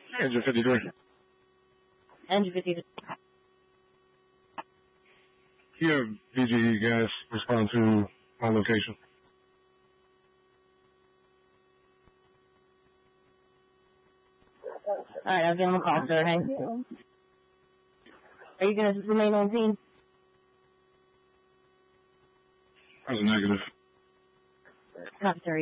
Engine 53. Engine 53. You have VGE guys respond to my location. Alright, I'll give him a call, sir. Hey. Are you going to remain on scene? That's a negative. Copy, sir.